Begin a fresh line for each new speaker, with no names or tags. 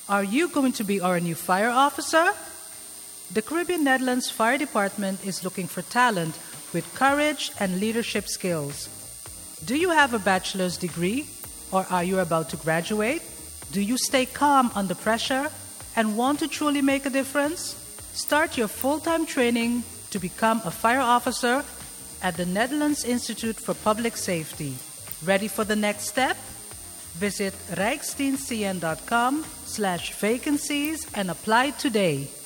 Are you going to be our new fire officer? The Caribbean Netherlands Fire Department is looking for talent with courage and leadership skills. Do you have a bachelor's degree or are you about to graduate? Do you stay calm under pressure and want to truly make a difference? Start your full-time training to become a fire officer at the Netherlands Institute for Public Safety. Ready for the next step? Visit rijksdienstcn.com/vacancies and apply today.